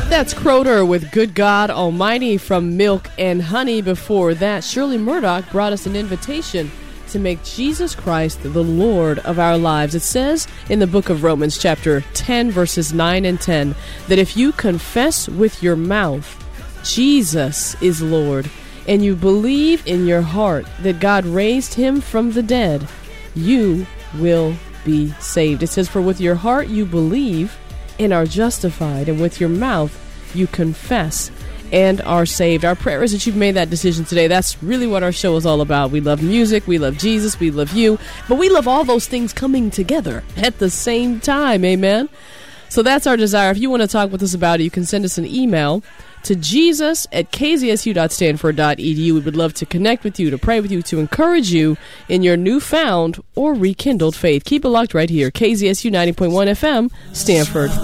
That's Croter with Good God Almighty from Milk and Honey. Before that, Shirley Murdoch brought us an invitation to make Jesus Christ the Lord of our lives. It says in the book of Romans chapter 10 verses 9 and 10 that if you confess with your mouth Jesus is Lord and you believe in your heart that God raised him from the dead, you will be saved. It says, for with your heart you believe and are justified, and with your mouth you confess and are saved. Our prayer is that you've made that decision today. That's really what our show is all about. We love music, we love Jesus, we love you, but we love all those things coming together at the same time. Amen? So that's our desire. If you want to talk with us about it, you can send us an email to jesus@kzsu.stanford.edu. We would love to connect with you, to pray with you, to encourage you in your newfound or rekindled faith. Keep it locked right here. KZSU 90.1 FM, Stanford.